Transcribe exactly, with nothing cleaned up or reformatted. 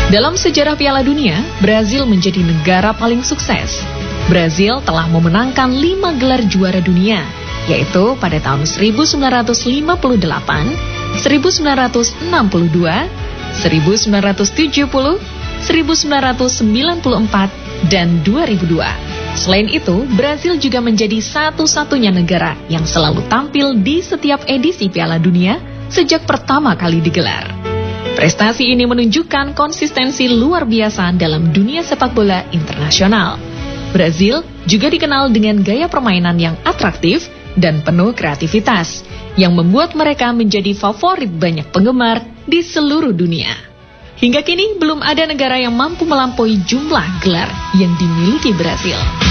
Dalam sejarah Piala Dunia, Brazil menjadi negara paling sukses. Brazil telah memenangkan lima gelar juara dunia, yaitu pada tahun seribu sembilan ratus lima puluh delapan, seribu sembilan ratus enam puluh dua, seribu sembilan ratus tujuh puluh, seribu sembilan ratus sembilan puluh empat, dan dua ribu dua. Selain itu, Brazil juga menjadi satu-satunya negara yang selalu tampil di setiap edisi Piala Dunia sejak pertama kali digelar. Prestasi ini menunjukkan konsistensi luar biasa dalam dunia sepak bola internasional. Brazil juga dikenal dengan gaya permainan yang atraktif dan penuh kreativitas, yang membuat mereka menjadi favorit banyak penggemar di seluruh dunia. Hingga kini belum ada negara yang mampu melampaui jumlah gelar yang dimiliki Brazil.